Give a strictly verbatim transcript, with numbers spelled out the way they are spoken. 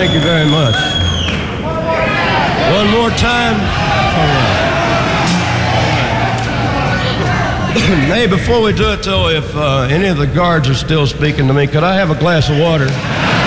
Thank you very much. One more time. All right. Hey, before we do it, though, if uh, any of the guards are still speaking to me, could I have a glass of water?